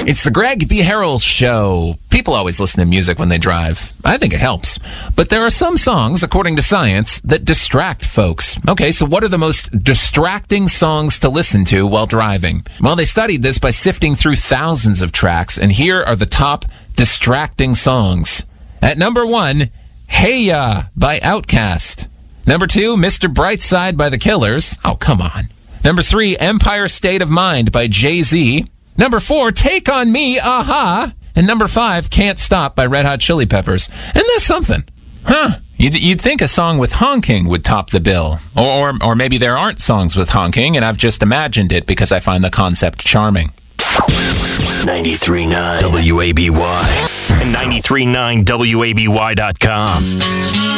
It's the Greg B. Harrell Show. People always listen to music when they drive. I think it helps. But there are some songs, according to science, that distract folks. Okay, so what are the most distracting songs to listen to while driving? Well, they studied this by sifting through thousands of tracks, and here are the top distracting songs. At number 1, Hey Ya by Outkast. Number 2, Mr. Brightside by The Killers. Oh, come on. Number 3, Empire State of Mind by Jay-Z. Number 4, Take On Me, Aha. And number 5, Can't Stop by Red Hot Chili Peppers. And that's something. Huh. You'd think a song with honking would top the bill. Or maybe there aren't songs with honking, and I've just imagined it because I find the concept charming. 93.9 WABY and 93.9WABY.com.